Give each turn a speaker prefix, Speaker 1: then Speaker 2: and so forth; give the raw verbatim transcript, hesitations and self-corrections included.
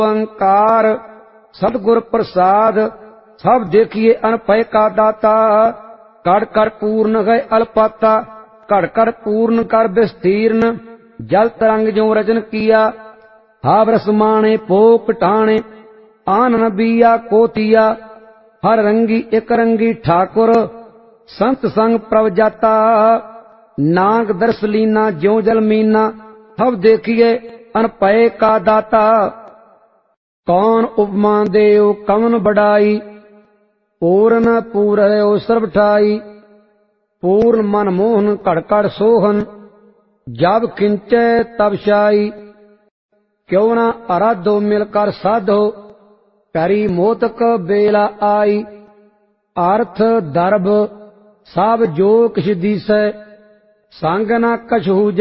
Speaker 1: अंकार सतगुर प्रसाद सब देखिए अनपय का दाता। कड़ कड़ पूर्ण गए अल्पाता कड़ कड़ पूर्ण कर विस्तीर्ण। जल तरंग जो रचन किया हावरस माणे पोक टाणे। आनन बिया कोतिया हर रंगी एक रंगी ठाकुर। संत संग प्रभ जाता नाग दर्श लीना ज्यो जल मीना। सब देखिए अनपय का दाता। कौन उपमा देव कवन बढ़ाई पूर्ण पूरयो सर्व ठाई। पूर्ण मन मोहन कड़ कड़ सोहन जब किंचे तब शाई। क्यों न आराधो मिलकर साधो करी मोतक बेला आई। अर्थ दर्भ सब जो किछ दिसै संग न कछहु